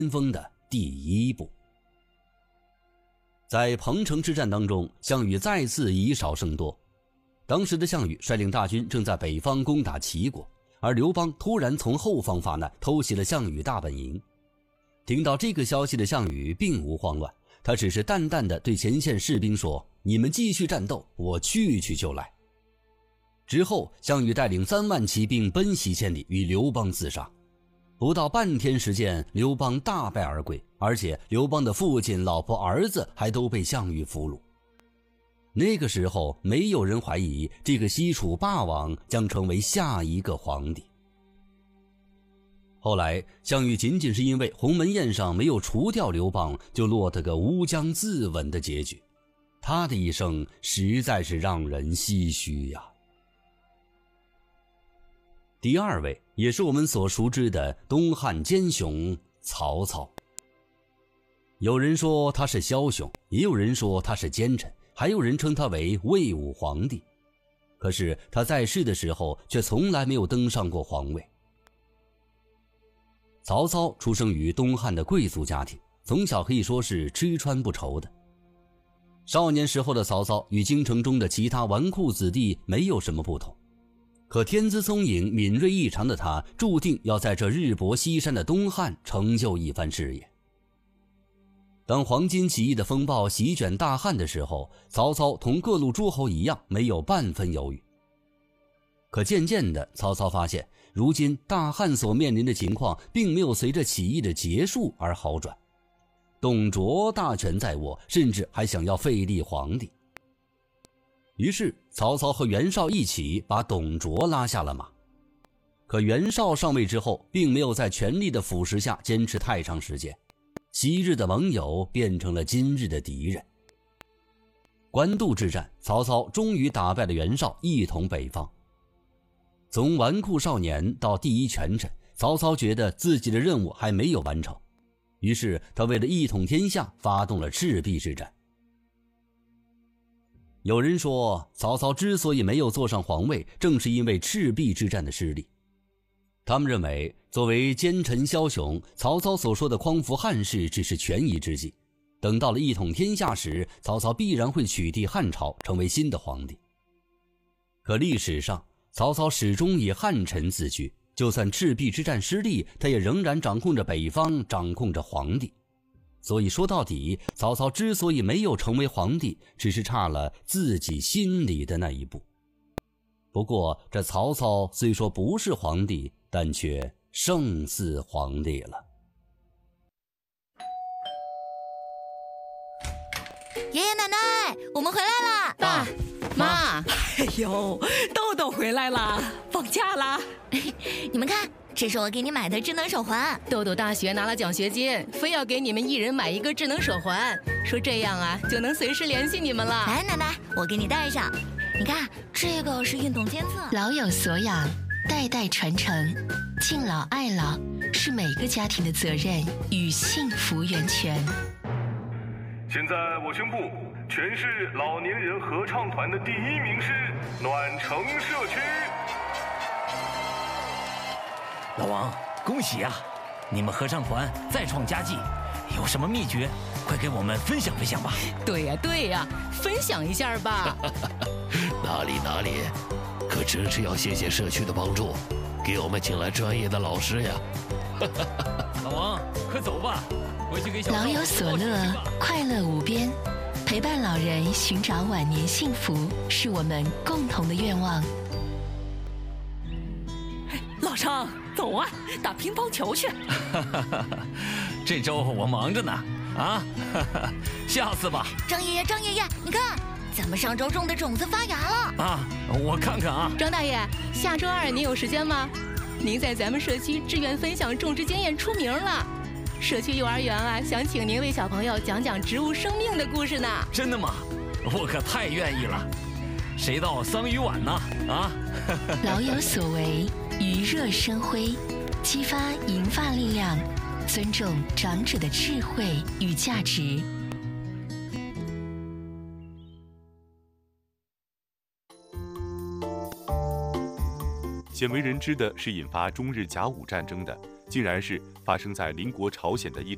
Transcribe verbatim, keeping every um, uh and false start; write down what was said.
锋的第一步。在彭城之战当中，项羽再次以少胜多。当时的项羽率领大军正在北方攻打齐国，而刘邦突然从后方发难，偷袭了项羽大本营。听到这个消息的项羽并无慌乱，他只是淡淡的对前线士兵说：“你们继续战斗，我去去就来。”之后，项羽带领三万骑兵奔袭千里，与刘邦厮杀。不到半天时间，刘邦大败而归，而且刘邦的父亲、老婆、儿子还都被项羽俘虏。那个时候，没有人怀疑这个西楚霸王将成为下一个皇帝。后来，项羽仅仅是因为鸿门宴上没有除掉刘邦，就落得个乌江自刎的结局。他的一生实在是让人唏嘘呀。第二位也是我们所熟知的东汉奸雄曹操。有人说他是枭雄，也有人说他是奸臣，还有人称他为魏武皇帝。可是他在世的时候却从来没有登上过皇位。曹操出生于东汉的贵族家庭，从小可以说是吃穿不愁的。少年时候的曹操与京城中的其他纨绔子弟没有什么不同，可天资聪颖、敏锐异常的他，注定要在这日薄西山的东汉成就一番事业。当黄巾起义的风暴席卷大汉的时候，曹操同各路诸侯一样，没有半分犹豫。可渐渐的，曹操发现，如今大汉所面临的情况并没有随着起义的结束而好转。董卓大权在握，甚至还想要废立皇帝。于是曹操和袁绍一起把董卓拉下了马。可袁绍上位之后，并没有在权力的腐蚀下坚持太长时间，昔日的盟友变成了今日的敌人。官渡之战，曹操终于打败了袁绍，一统北方。从纨绔少年到第一权臣，曹操觉得自己的任务还没有完成，于是他为了一统天下，发动了赤壁之战。有人说，曹操之所以没有坐上皇位，正是因为赤壁之战的失利。他们认为，作为奸臣枭雄，曹操所说的匡扶汉室只是权宜之计，等到了一统天下时，曹操必然会取缔汉朝，成为新的皇帝。可历史上，曹操始终以汉臣自居，就算赤壁之战失利，他也仍然掌控着北方，掌控着皇帝。所以说到底，曹操之所以没有成为皇帝，只是差了自己心里的那一步。不过这曹操虽说不是皇帝，但却胜似皇帝了。 爷爷奶奶，我们回来啦！ 爸妈， 哎呦，豆豆回来啦，放假啦！ 你们看，这是我给你买的智能手环。 豆豆大学拿了奖学金，非要给你们一人买一个智能手环，说这样啊就能随时联系你们了。 来，奶奶，我给你戴上。你看，这个是运动监测。 老有所养，代代传承，敬老爱老是每个家庭的责任与幸福源泉。 现在我宣布，全市老年人合唱团的第一名是暖城社区。 老王，恭喜啊！你们合唱团再创佳绩，有什么秘诀？快给我们分享分享吧。 对呀对呀，分享一下吧。 哪里哪里，可真是要谢谢社区的帮助，给我们请来专业的老师呀。 老王，快走吧，回去给小老有所乐，快乐无边，陪伴老人寻找晚年幸福，是我们共同的愿望。 老张，走啊，打乒乓球去。 这周我忙着呢，啊，下次吧。 张爷爷，张爷爷，你看，咱们上周种的种子发芽了。 啊，我看看啊。 张大爷，下周二您有时间吗？您在咱们社区志愿分享种植经验出名了，社区幼儿园啊，想请您为小朋友讲讲植物生命的故事呢。 真的吗？我可太愿意了。谁到桑榆晚呢？啊！ 老有所为，余热生辉，激发银发力量，尊重长者的智慧与价值。 鲜为人知的是，引发中日甲午战争的，竟然是发生在邻国朝鲜的一场